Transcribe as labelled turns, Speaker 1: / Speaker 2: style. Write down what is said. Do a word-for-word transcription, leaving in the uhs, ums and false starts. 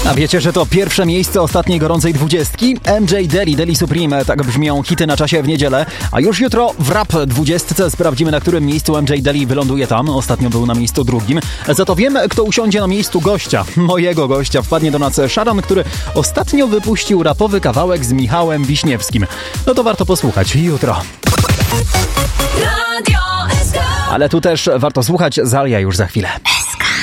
Speaker 1: A wiecie, że to pierwsze miejsce ostatniej gorącej dwudziestki? M J Daily, Daily Supreme, tak brzmią hity na czasie w niedzielę. A już jutro w rap dwudziestce sprawdzimy, na którym miejscu M J Daily wyląduje tam. Ostatnio był na miejscu drugim. Za to wiem, kto usiądzie na miejscu gościa. Mojego gościa. Wpadnie do nas Sharon, który ostatnio wypuścił rapowy kawałek z Michałem Wiśniewskim. No to warto posłuchać jutro. Ale tu też warto słuchać Zalia już za chwilę.